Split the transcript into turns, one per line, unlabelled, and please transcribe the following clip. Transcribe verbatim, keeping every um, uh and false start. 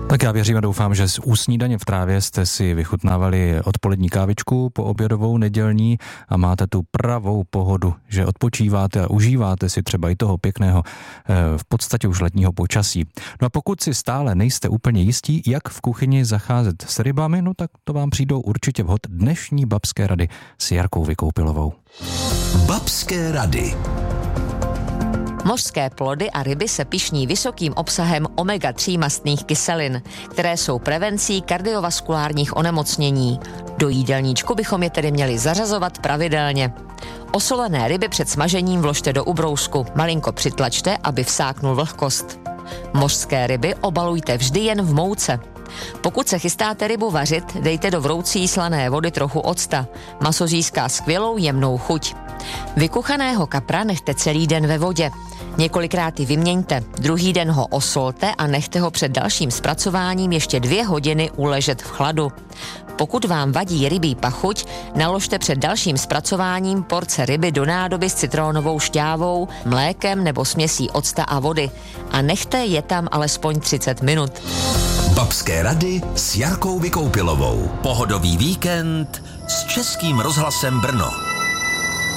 Tak já věřím a doufám, že z usnídaně v trávě jste si vychutnávali odpolední kávičku po obědovou nedělní a máte tu pravou pohodu, že odpočíváte a užíváte si třeba i toho pěkného v podstatě už letního počasí. No a pokud si stále nejste úplně jistí, jak v kuchyni zacházet s rybami, no tak to vám přijdou určitě vhod dnešní babské rady s Jarkou Vykoupilovou.
Babské rady.
Mořské plody a ryby se pyšní vysokým obsahem omega tři mastných kyselin, které jsou prevencí kardiovaskulárních onemocnění. Do jídelníčku bychom je tedy měli zařazovat pravidelně. Osolené ryby před smažením vložte do ubrousku, malinko přitlačte, aby vsáknul vlhkost. Mořské ryby obalujte vždy jen v mouce. Pokud se chystáte rybu vařit, dejte do vroucí slané vody trochu octa. Maso získá skvělou jemnou chuť. Vykuchaného kapra nechte celý den ve vodě. Několikrát ji vyměňte, druhý den ho osolte a nechte ho před dalším zpracováním ještě dvě hodiny uležet v chladu. Pokud vám vadí rybí pachuť, naložte před dalším zpracováním porce ryby do nádoby s citronovou šťávou, mlékem nebo směsí octa a vody a nechte je tam alespoň třicet minut.
Babské rady s Jarkou Vykoupilovou. Pohodový víkend s Českým rozhlasem Brno.